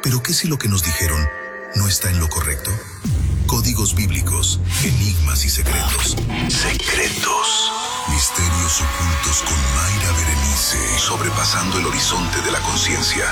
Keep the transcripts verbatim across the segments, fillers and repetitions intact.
Pero ¿qué si lo que nos dijeron no está en lo correcto? Códigos bíblicos, enigmas y secretos. Secretos. Misterios ocultos con Mayra Berenice. Sobrepasando el horizonte de la conciencia.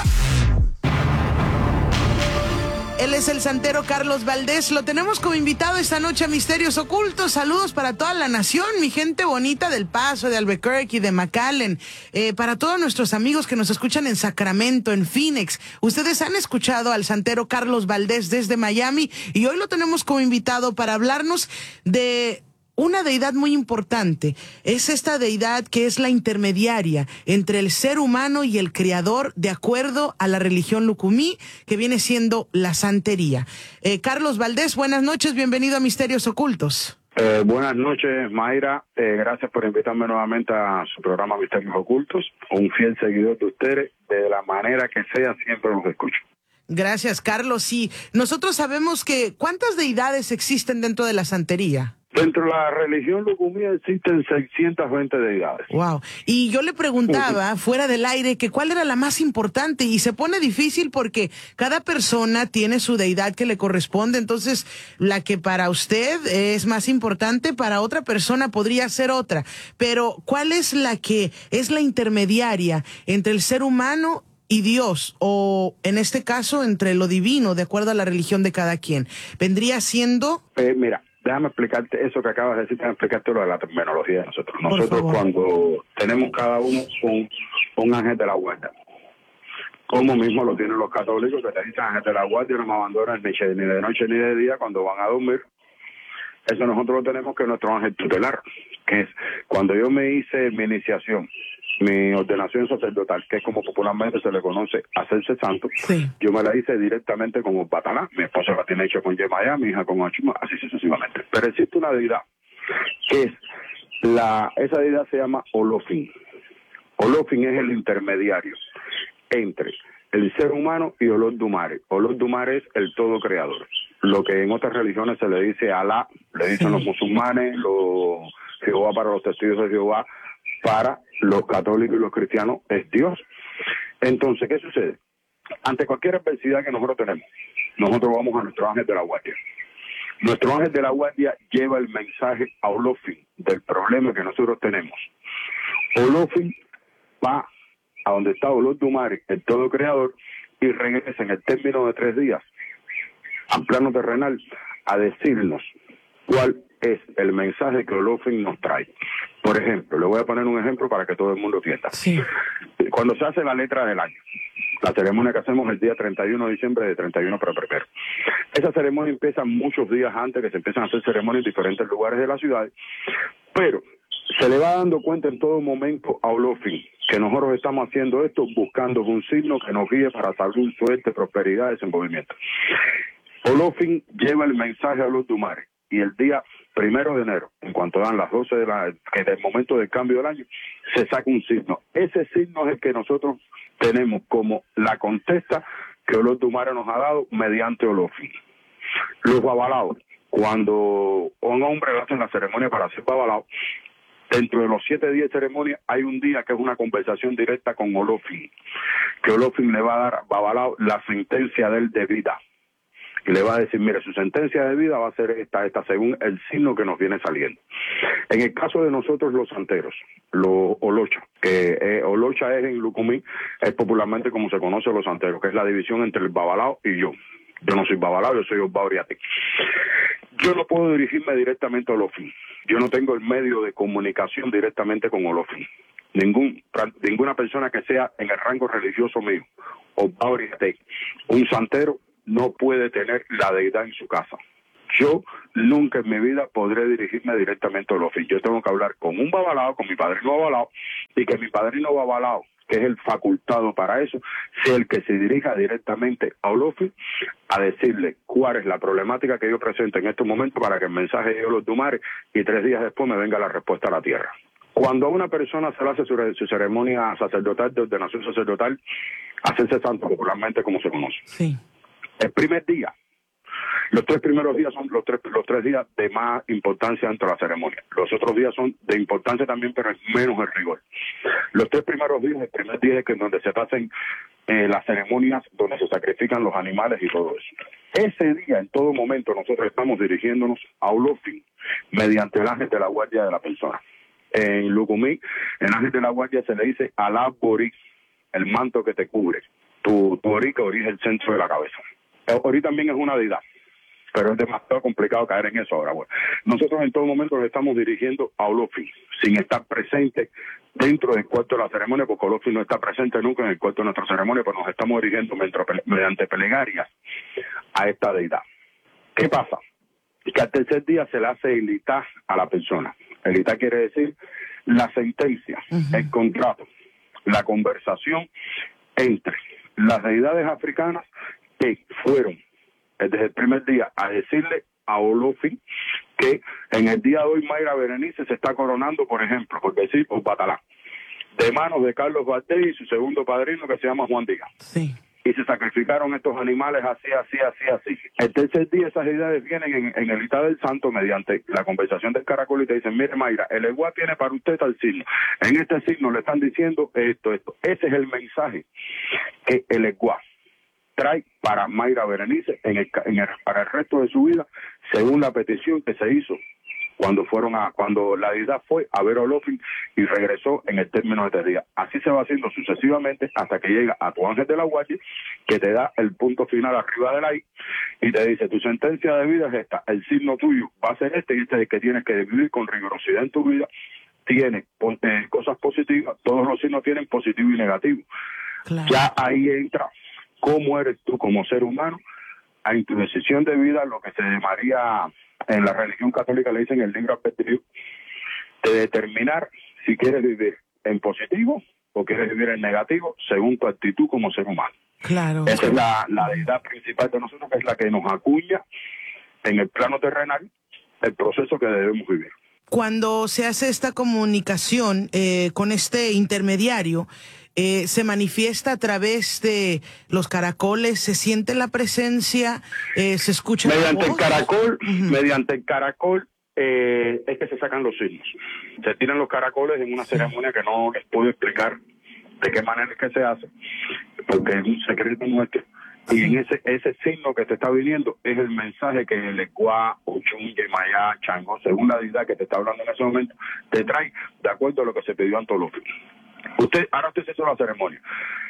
Él es el santero Carlos Valdés. Lo tenemos como invitado esta noche a Misterios Ocultos. Saludos para toda la nación, mi gente bonita del Paso, de Albuquerque, de McAllen, eh, para todos nuestros amigos que nos escuchan en Sacramento, en Phoenix. Ustedes han escuchado al santero Carlos Valdés desde Miami y hoy lo tenemos como invitado para hablarnos de una deidad muy importante. Es esta deidad que es la intermediaria entre el ser humano y el creador, de acuerdo a la religión lucumí, que viene siendo la santería. Eh, Carlos Valdés, buenas noches, bienvenido a Misterios Ocultos. Eh, buenas noches, Mayra. Eh, gracias por invitarme nuevamente a su programa Misterios Ocultos. Un fiel seguidor de ustedes, de la manera que sea, siempre los escucho. Gracias, Carlos. Sí, nosotros sabemos que ¿cuántas deidades existen dentro de la santería? Dentro de la religión lucumí existen seiscientas veinte deidades. Wow. Y yo le preguntaba, uh-huh. fuera del aire, que cuál era la más importante, y se pone difícil porque cada persona tiene su deidad que le corresponde, entonces la que para usted es más importante, para otra persona podría ser otra. Pero, ¿cuál es la que es la intermediaria entre el ser humano y Dios, o en este caso entre lo divino, de acuerdo a la religión de cada quien? Vendría siendo... Eh, mira. Déjame explicarte eso que acabas de decir, déjame explicarte lo de la terminología de nosotros. Nosotros cuando tenemos cada uno un, un ángel de la guardia, como mismo lo tienen los católicos, que te dicen ángel de la guardia, no me abandonan ni de noche ni de día cuando van a dormir. Eso nosotros lo tenemos que es nuestro ángel tutelar, que es cuando yo me hice mi iniciación, mi ordenación sacerdotal, que es como popularmente se le conoce hacerse santo, sí. Yo me la hice directamente como Pataná. Mi esposa la tiene hecha con Yemayá, mi hija con Achuma, así sucesivamente. Pero existe una deidad que es la, esa deidad se llama Olofin. Olofin es el intermediario entre el ser humano y Olodumare. Olodumare es el todo creador. Lo que en otras religiones se le dice Alá, le dicen sí. Los musulmanes, los Jehová para los testigos de Jehová, para los católicos y los cristianos es Dios. Entonces, ¿qué sucede? Ante cualquier adversidad que nosotros tenemos, nosotros vamos a nuestro ángel de la guardia. Nuestro ángel de la guardia lleva el mensaje a Olofin del problema que nosotros tenemos. Olofin va a donde está Olodumare, el todo creador, y regresa en el término de tres días al plano terrenal a decirnos cuál es el mensaje que Olofin nos trae. Por ejemplo, le voy a poner un ejemplo para que todo el mundo entienda. Sí. Cuando se hace la letra del año, la ceremonia que hacemos el día treinta y uno de diciembre de treinta y uno para primero. Esa ceremonia empieza muchos días antes, que se empiezan a hacer ceremonias en diferentes lugares de la ciudad, pero se le va dando cuenta en todo momento a Olofin que nosotros estamos haciendo esto buscando un signo que nos guíe para salud, suerte, prosperidad, desenvolvimiento. Olofin lleva el mensaje a Olodumare y el día primero de enero, en cuanto dan las doce de la, que del momento del cambio del año, se saca un signo. Ese signo es el que nosotros tenemos como la contesta que Olodumare nos ha dado mediante Olofin. Los babalaos, cuando un hombre hace la ceremonia para ser babalao, dentro de los siete días de ceremonia hay un día que es una conversación directa con Olofin, que Olofin le va a dar a babalao la sentencia de él de vida. Y le va a decir, mire, su sentencia de vida va a ser esta, esta, según el signo que nos viene saliendo. En el caso de nosotros los santeros, los Olocha, que eh, Olocha es en lucumí, es popularmente como se conoce a los santeros, que es la división entre el babalao y yo. Yo no soy babalao, yo soy Obauriate. Yo no puedo dirigirme directamente a Olofin. Yo no tengo el medio de comunicación directamente con Olofin. Ningún, ninguna persona que sea en el rango religioso mío, Obauriate, un santero, no puede tener la deidad en su casa. Yo nunca en mi vida podré dirigirme directamente a Olofin. Yo tengo que hablar con un babalao, con mi padrino babalao, y que mi padrino babalao, que es el facultado para eso, sea el que se dirija directamente a Olofin a decirle cuál es la problemática que yo presento en estos momentos para que el mensaje llegue a Olodumare y tres días después me venga la respuesta a la tierra. Cuando a una persona se le hace su, su ceremonia sacerdotal, de ordenación sacerdotal, hacerse santo popularmente como se conoce. Sí. El primer día Los tres primeros días son los tres, los tres días de más importancia dentro de la ceremonia. Los otros días son de importancia también, pero es menos el rigor. Los tres primeros días, el primer día es que donde se hacen eh, las ceremonias, donde se sacrifican los animales y todo eso. Ese día, en todo momento, nosotros estamos dirigiéndonos a Olofin mediante el ángel de la guardia de la persona. En Lucumí, el ángel de la guardia se le dice Alá Borí, el manto que te cubre. Tu, tu Orí, que Orí es el centro de la cabeza. El Orí también es una deidad, pero es demasiado complicado caer en eso ahora. Bueno, nosotros en todo momento nos estamos dirigiendo a Olofin, sin estar presente dentro del cuarto de la ceremonia, porque Olofin no está presente nunca en el cuarto de nuestra ceremonia, pero nos estamos dirigiendo mediante plegarias a esta deidad. ¿Qué pasa? Que al tercer día se le hace el itá a la persona. El itá quiere decir la sentencia, uh-huh. el contrato, la conversación entre las deidades africanas que fueron desde el primer día a decirle a Olofin que en el día de hoy Mayra Berenice se está coronando, por ejemplo, por decir, por Batalá, de manos de Carlos Valdés y su segundo padrino que se llama Juan Díaz. Sí. Y se sacrificaron estos animales así, así, así, así. El tercer día esas deidades vienen en, en el itá del santo mediante la conversación del caracol y te dicen, mire Mayra, el Eguá tiene para usted tal signo. En este signo le están diciendo esto, esto. Ese es el mensaje que el Eguá trae para Mayra Berenice en el, en el, para el resto de su vida, según la petición que se hizo cuando fueron a cuando la deidad fue a ver a Olofin y regresó en el término de tres días. Así se va haciendo sucesivamente hasta que llega a tu ángel de la guardia, que te da el punto final arriba de la I y te dice, tu sentencia de vida es esta, el signo tuyo va a ser este y este es el que tienes que vivir con rigurosidad en tu vida. Tiene eh, cosas positivas, todos los signos tienen positivo y negativo. Claro. Ya ahí entra cómo eres tú como ser humano, en tu decisión de vida, lo que se llamaría en la religión católica, le dicen el libro albedrío, de determinar si quieres vivir en positivo o quieres vivir en negativo, según tu actitud como ser humano. Claro. Esa es la, la deidad principal de nosotros, que es la que nos acuña en el plano terrenal el proceso que debemos vivir. Cuando se hace esta comunicación eh, con este intermediario, eh, se manifiesta a través de los caracoles, se siente la presencia, eh, se escucha mediante la voz. el caracol, Uh-huh. mediante el caracol eh, es que se sacan los signos. Se tiran los caracoles en una sí. ceremonia que no les puedo explicar de qué manera es que se hace, porque es un secreto nuestro. Y en ese ese signo que te está viniendo es el mensaje que el Ecuá, Ochun, Yemayá, Chango, según la deidad que te está hablando en ese momento, te trae de acuerdo a lo que se pidió ante Olofin. Usted, ahora usted se hizo la ceremonia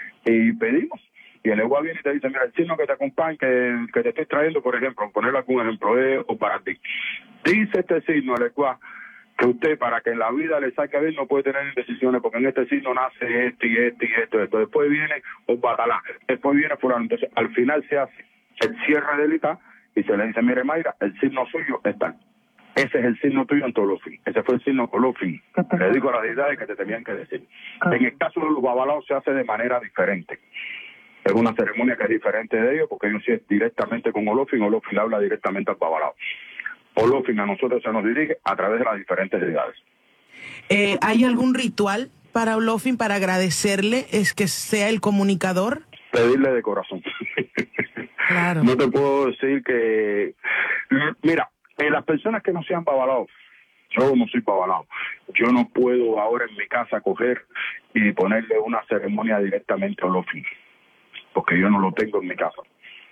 y pedimos, y el Ecuá viene y te dice, mira, el signo que te acompaña, que, que te estoy trayendo, por ejemplo, poner algún ejemplo, es o para ti. Dice este signo, el Ecuá, que usted para que en la vida le saque bien no puede tener indecisiones, porque en este signo nace este y este y esto, esto. Después viene un batalá, después viene fulano. Entonces al final se hace el cierre del itá y se le dice, mire Mayra, el signo suyo es tal. Ese es el signo tuyo en Olofin. Ese fue el signo Olofin. Le digo a las deidades que te tenían que decir. En el caso de los babalaos se hace de manera diferente. Es una ceremonia que es diferente de ellos, porque ellos sí es directamente con Olofin, Olofin habla directamente al babalao. Olofin a nosotros se nos dirige a través de las diferentes deidades. Eh, ¿Hay algún ritual para Olofin para agradecerle, es que sea el comunicador? Pedirle de corazón. Claro. No te puedo decir que... Mira, eh, las personas que no sean babalaos, yo no soy babalao, yo no puedo ahora en mi casa coger y ponerle una ceremonia directamente a Olofin, porque yo no lo tengo en mi casa.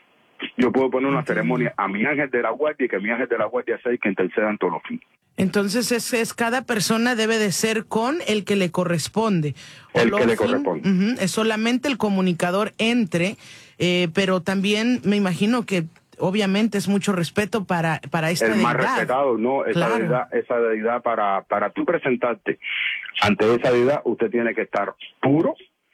Yo puedo poner una ceremonia a mi ángel de la guardia y que mi ángel de la guardia sea el que interceda en Olofin. Entonces es, es cada persona debe de ser con el que le corresponde. El Olofin, que le corresponde. Uh-huh, es solamente el comunicador entre, eh, pero también me imagino que obviamente es mucho respeto para, para esta deidad. El más deidad. respetado, no, esa Claro. deidad, esa deidad para, para tú presentarte ante esa deidad, usted tiene que estar puro,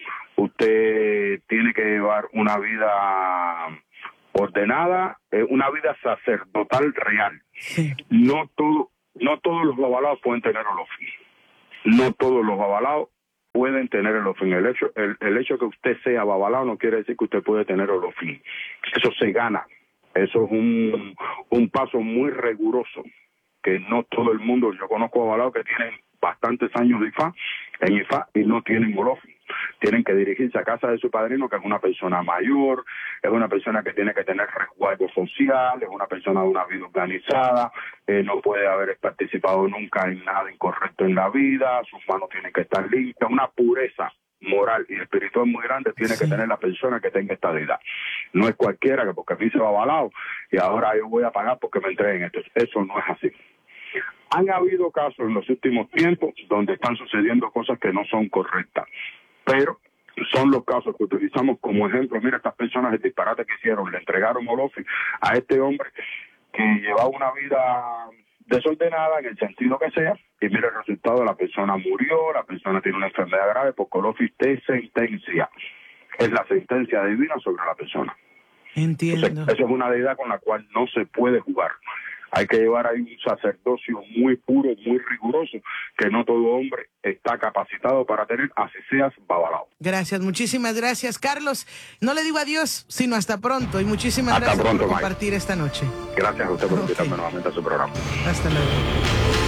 usted tiene que llevar una vida ordenada, eh, una vida sacerdotal real. Sí. No todo, no todos los babalaos pueden tener Olofin. No todos los babalaos pueden tener Olofin. El hecho, el, el hecho que usted sea babalao no quiere decir que usted puede tener Olofin. Eso se gana. Eso es un, un paso muy riguroso, que no todo el mundo, yo conozco babalaos que tienen bastantes años de I F A, en I F A y no tienen Olofin. tienen que dirigirse a casa de su padrino, que es una persona mayor, es una persona que tiene que tener resguardo social, es una persona de una vida organizada, eh, no puede haber participado nunca en nada incorrecto en la vida, sus manos tienen que estar limpias, una pureza moral y espiritual muy grande tiene sí. que tener la persona que tenga esta edad. No es cualquiera que porque a mí se va avalado y ahora yo voy a pagar porque me entreguen esto. Eso no es así. Han habido casos en los últimos tiempos donde están sucediendo cosas que no son correctas, pero son los casos que utilizamos como ejemplo. Mira, estas personas, el disparate que hicieron, le entregaron Olofi a este hombre que llevaba una vida desordenada en el sentido que sea, y mira el resultado, la persona murió, la persona tiene una enfermedad grave, porque Olofi te sentencia, es la sentencia divina sobre la persona. Entiendo. Entonces, esa es una deidad con la cual no se puede jugar. Hay que llevar ahí un sacerdocio muy puro, muy riguroso, que no todo hombre está capacitado para tener, así seas babalao. Gracias, muchísimas gracias, Carlos. No le digo adiós, sino hasta pronto, y muchísimas hasta gracias pronto, por compartir Mike. esta noche. Gracias a usted por okay. invitarme nuevamente a su programa. Hasta luego.